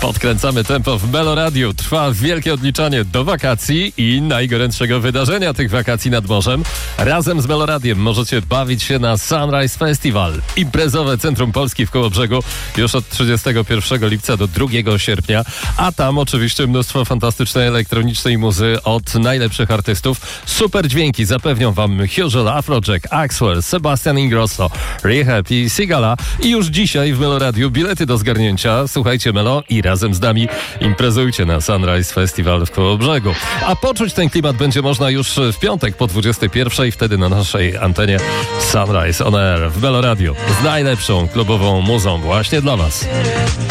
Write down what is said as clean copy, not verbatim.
Podkręcamy tempo w Melo Radio. Trwa wielkie odliczanie do wakacji i najgorętszego wydarzenia tych wakacji nad morzem. Razem z Melo Radiem możecie bawić się na Sunrise Festival. Imprezowe Centrum Polski w Kołobrzegu już od 31 lipca do 2 sierpnia. A tam oczywiście mnóstwo fantastycznej elektronicznej muzy od najlepszych artystów. Super dźwięki zapewnią wam Huzel, Afrojack, Axwell, Sebastian Ingrosso, Rehab i Sigala. I już dzisiaj w Melo Radio bilety do zgarnięcia. Słuchajcie Melo i razem z nami imprezujcie na Sunrise Festival w Kołobrzegu. A poczuć ten klimat będzie można już w piątek po 21. Wtedy na naszej antenie Sunrise On Air w Melo Radio z najlepszą klubową muzą właśnie dla was.